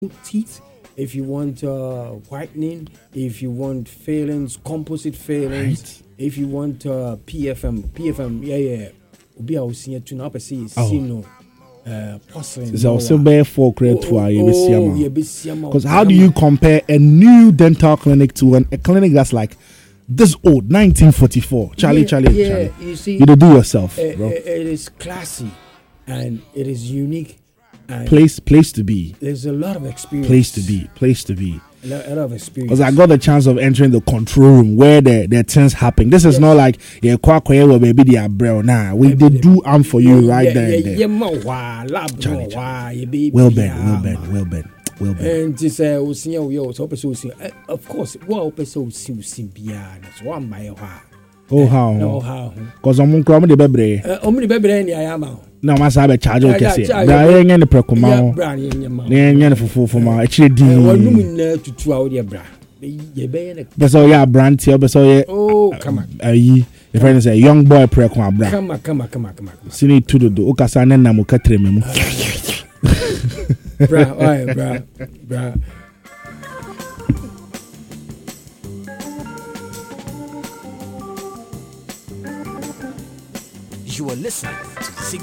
teeth, if you want whitening, if you want failings, composite failings, Right. if you want PFM, yeah. Obi a osia tu na opese no porcelain. So also bear for credit for yeah, because how do you compare a new dental clinic to a clinic that's like this old 1944? Charlie. You see, you do yourself, bro. It is classy and it is unique. And Place to be. there's a lot of experience. Place to be. A lot of experience. Because I got the chance of entering the control room where the things happen. This is not like where maybe they are bro. Nah, they do for you right there. Well been. And to say, we see you so of course, well, so so one by Oh how? Because I'm going to be only baby any I am. no must have a charge of Cassie. There ain't any precoma. There ain't for my actually to 2 hours, dear bra. But so yeah, brand here, but so yeah. Oh, come on. The friend is a young boy precoma bra. Come on. See to do Okasana Namukatre memo. Bra. You are listening to